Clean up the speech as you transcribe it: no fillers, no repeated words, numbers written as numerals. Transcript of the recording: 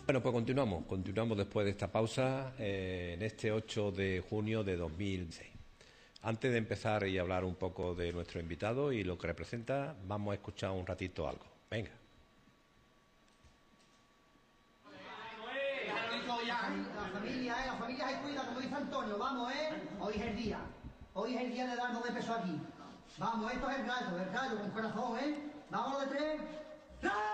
Bueno, pues continuamos después de esta pausa en este 8 de junio de 2006. Antes de empezar y hablar un poco de nuestro invitado y lo que representa, vamos a escuchar un ratito algo. Venga. La familia se cuida, como dice Antonio, vamos, hoy es el día. Hoy es el día de darnos de peso aquí. Vamos, esto es el gallo con corazón, Vámonos de tres. ¡Ra!